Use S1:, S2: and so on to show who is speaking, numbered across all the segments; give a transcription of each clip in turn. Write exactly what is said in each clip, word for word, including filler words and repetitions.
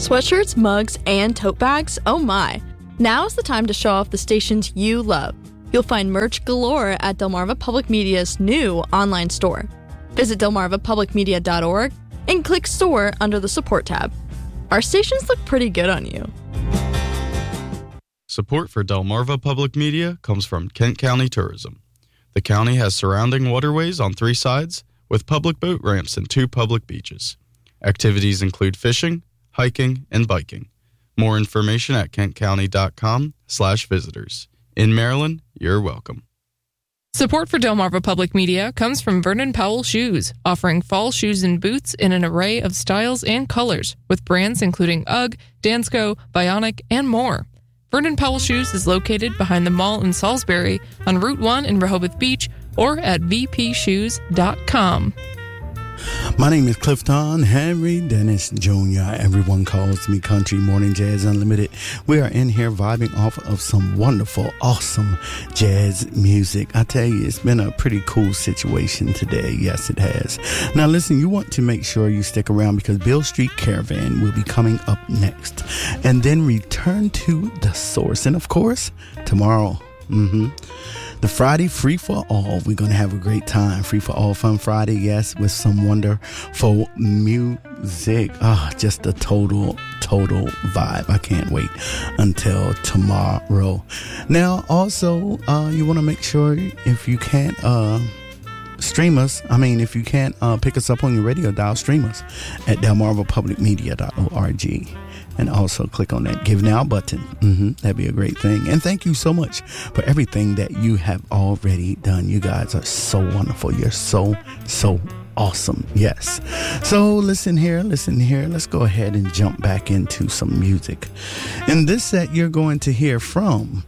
S1: Sweatshirts, mugs, and tote bags? Oh my! Now's the time to show off the stations you love. You'll find merch galore at Delmarva Public Media's new online store. Visit delmarva public media dot org and click Store under the Support tab. Our stations look pretty good on you.
S2: Support for Delmarva Public Media comes from Kent County Tourism. The county has surrounding waterways on three sides with public boat ramps and two public beaches. Activities include fishing, hiking, and biking. More information at kentcounty.com slash visitors. In Maryland, you're welcome.
S3: Support for Delmarva Public Media comes from Vernon Powell Shoes, offering fall shoes and boots in an array of styles and colors, with brands including UGG, Dansko, Bionic, and more. Vernon Powell Shoes is located behind the mall in Salisbury, on Route one in Rehoboth Beach, or at v p shoes dot com.
S4: My name is Clifton Henry Dennis Junior Everyone calls me Country Morning Jazz Unlimited. We are in here vibing off of some wonderful, awesome jazz music. I tell you, it's been a pretty cool situation today. Yes, it has. Now, listen, you want to make sure you stick around because Beale Street Caravan will be coming up next. And then return to the source. And, of course, tomorrow, mm-hmm. the Friday Free for All. We're going to have a great time. Free for All Fun Friday, yes, with some wonderful music. Ah, oh, just a total, total vibe. I can't wait until tomorrow. Now, also, uh, you want to make sure if you can't uh, stream us, I mean, if you can't uh, pick us up on your radio dial, stream us at delmarva public media dot org. And also click on that Give Now button. Mm-hmm. That'd be a great thing. And thank you so much for everything that you have already done. You guys are so wonderful. You're so, so awesome. Yes. So listen here, listen here. Let's go ahead and jump back into some music. In this set, you're going to hear from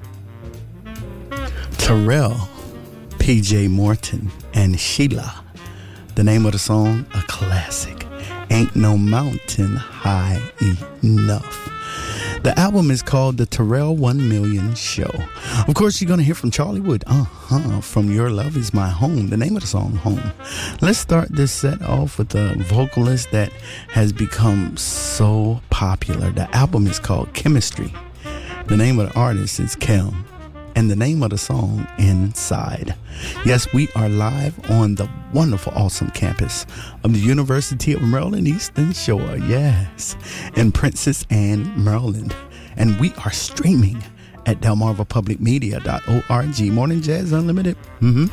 S4: Terrell, P J Morton, and Sheila. The name of the song, a classic. Ain't No Mountain High Enough. The album is called The Terrell one million Show. Of course, you're going to hear from Charlie Wood. Uh-huh. From Your Love Is My Home. The name of the song, Home. Let's start this set off with a vocalist that has become so popular. The album is called Chemistry. The name of the artist is Kelm. And the name of the song, Inside. Yes, we are live on the wonderful, awesome campus of the University of Maryland Eastern Shore. Yes, in Princess Anne, Maryland. And we are streaming at delmarva public media dot org. Morning Jazz Unlimited. Mm-hmm.